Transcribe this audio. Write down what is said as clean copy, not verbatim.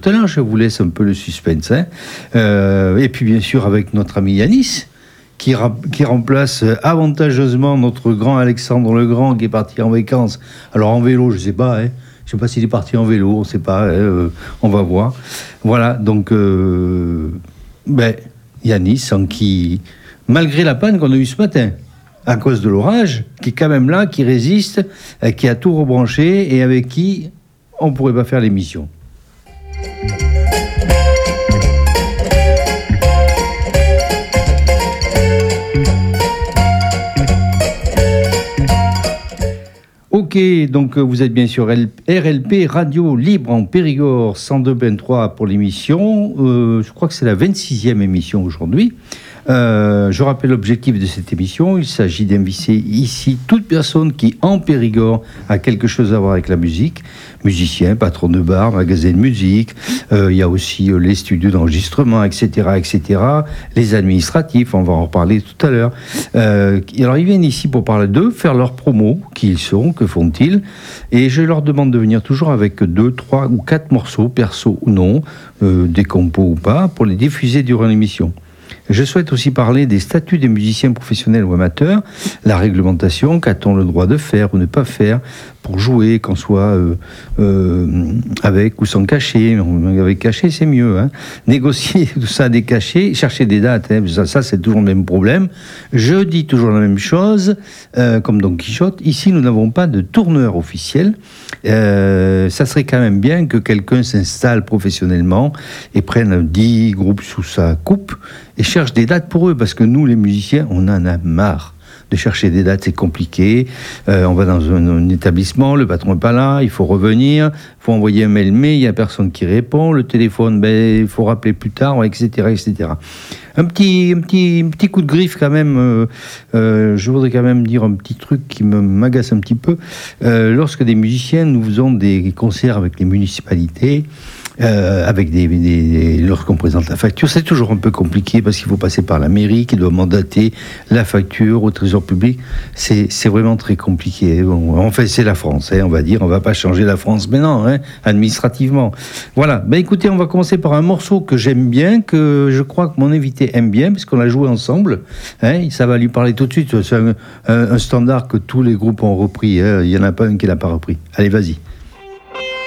à l'heure. Je vous laisse un peu le suspense. Hein. Et puis, bien sûr, avec notre ami Yanis, qui remplace avantageusement notre grand Alexandre le Grand, qui est parti en vacances. Alors, en vélo, je ne sais pas. Hein. Je ne sais pas s'il est parti en vélo, on ne sait pas. On va voir. Voilà, donc, Yanis, qui, malgré la panne qu'on a eue ce matin, à cause de l'orage, qui est quand même là, qui résiste, qui a tout rebranché et avec qui on ne pourrait pas faire l'émission. Ok, donc vous êtes bien sûr RLP Radio Libre en Périgord 102.3 pour l'émission. Je crois que c'est la 26e émission aujourd'hui. Je rappelle l'objectif de cette émission. Il s'agit d'inviter ici toute personne qui, en Périgord, a quelque chose à voir avec la musique. Musicien, patron de bar, magasin de musique. Il y a aussi les studios d'enregistrement, etc., etc. Les administratifs, on va en reparler tout à l'heure. Alors, ils viennent ici pour parler d'eux, faire leur promo, qui ils sont, que font-ils. Et je leur demande de venir toujours avec 2, 3 ou 4 morceaux, perso ou non, des compos ou pas, pour les diffuser durant l'émission. Je souhaite aussi parler des statuts des musiciens professionnels ou amateurs, la réglementation, qu'a-t-on le droit de faire ou ne pas faire pour jouer, qu'on soit avec ou sans cachet. Avec cachet, c'est mieux. Hein. Négocier tout ça des cachets, chercher des dates, hein, ça c'est toujours le même problème. Je dis toujours la même chose, comme Don Quichotte. Ici, nous n'avons pas de tourneur officiel. Ça serait quand même bien que quelqu'un s'installe professionnellement et prenne 10 groupes sous sa coupe et cherche des dates pour eux, parce que nous, les musiciens, on en a marre de chercher des dates, c'est compliqué. On va dans un établissement, le patron n'est pas là, il faut revenir, il faut envoyer un mail, mais il n'y a personne qui répond, le téléphone, il faut rappeler plus tard, etc., etc. Un petit coup de griffe quand même, je voudrais quand même dire un petit truc qui m'agace un petit peu. Lorsque des musiciens, nous faisons des concerts avec les municipalités, avec lorsqu'on présente la facture, c'est toujours un peu compliqué parce qu'il faut passer par la mairie qui doit mandater la facture au trésor public. C'est vraiment très compliqué. Bon, enfin, c'est la France, hein, on va dire. On va pas changer la France maintenant, hein, administrativement. Voilà. Écoutez, on va commencer par un morceau que j'aime bien, que je crois que mon invité aime bien, parce qu'on l'a joué ensemble. Hein, ça va lui parler tout de suite. C'est un standard que tous les groupes ont repris. Hein. Il y en a pas un qui l'a pas repris. Allez, vas-y.